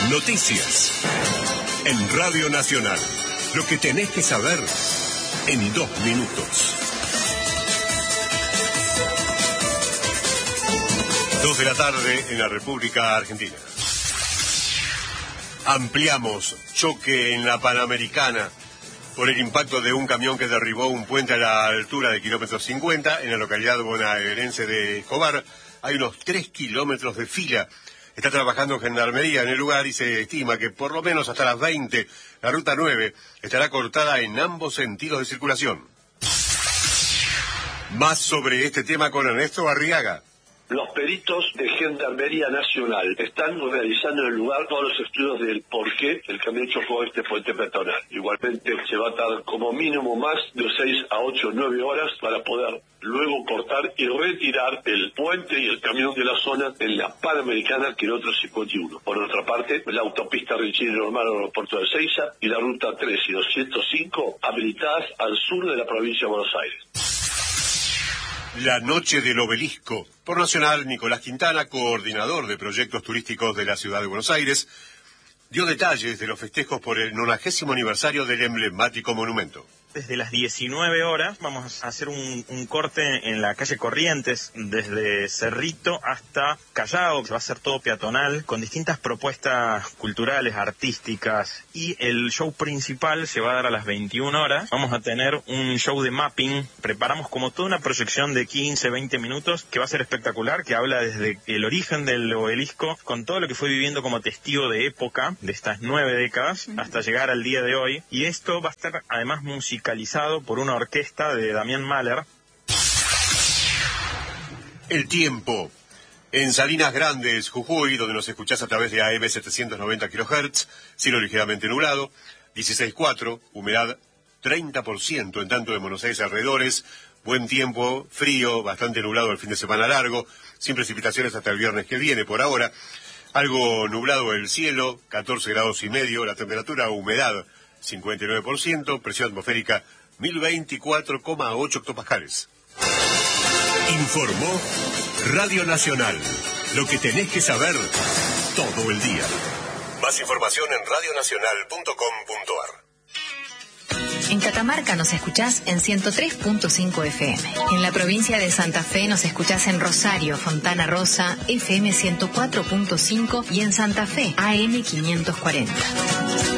Noticias en Radio Nacional. Lo que tenés que saber en 2 minutos. 2 de la tarde en la República Argentina. Ampliamos choque en la Panamericana por el impacto de un camión que derribó un puente a la altura de kilómetro 50 en la localidad bonaerense de Escobar. Hay unos 3 kilómetros de fila. Está trabajando Gendarmería en el lugar y se estima que por lo menos hasta las 20 la ruta 9 estará cortada en ambos sentidos de circulación. Más sobre este tema con Ernesto Arriaga. Los peritos de Gendarmería Nacional están realizando en el lugar todos los estudios del por qué el camión chocó este puente peatonal. Igualmente se va a tardar como mínimo más de 6 a 8 o 9 horas para poder luego cortar y retirar el puente y el camión de la zona en la Panamericana kilómetro 51. Por otra parte, la autopista Richini Normal al aeropuerto de Ezeiza y la ruta 3 y 205 habilitadas al sur de la provincia de Buenos Aires. La noche del obelisco. Por Nacional, Nicolás Quintana, coordinador de proyectos turísticos de la ciudad de Buenos Aires, dio detalles de los festejos por el 90º aniversario del emblemático monumento. Desde las 19 horas vamos a hacer un corte en la calle Corrientes, desde Cerrito hasta Callao, que va a ser todo peatonal, con distintas propuestas culturales, artísticas, y el show principal se va a dar a las 21 horas. Vamos a tener un show de mapping, preparamos como toda una proyección de 15, 20 minutos, que va a ser espectacular, que habla desde el origen del obelisco, con todo lo que fue viviendo como testigo de época, de estas 9 décadas, hasta llegar al día de hoy, y esto va a estar además musicalizado por una orquesta de Damián Mahler. El tiempo. En Salinas Grandes, Jujuy, donde nos escuchás a través de AM 790 kHz, cielo ligeramente nublado, 16,4, humedad 30%, en tanto en Buenos Aires alrededores, buen tiempo, frío, bastante nublado el fin de semana largo, sin precipitaciones hasta el viernes que viene por ahora, algo nublado el cielo, 14 grados y medio, la temperatura, humedad 59%, presión atmosférica 1024,8 hectopascales. Informó Radio Nacional. Lo que tenés que saber todo el día. Más información en radionacional.com.ar. En Catamarca nos escuchás en 103.5 FM. En la provincia de Santa Fe nos escuchás en Rosario, Fontana Rosa, FM 104.5 y en Santa Fe, AM 540.